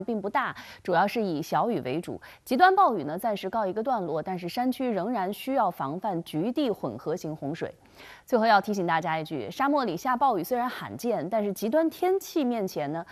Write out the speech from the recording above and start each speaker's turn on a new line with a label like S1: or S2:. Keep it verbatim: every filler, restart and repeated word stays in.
S1: 并不大，主要是以小雨为主。极端暴雨呢暂时告一个段落，但是山区仍然需要防范局地混合型洪水。最后要提醒大家一句：沙漠里下暴雨虽然罕见，但是极端天气面前呢，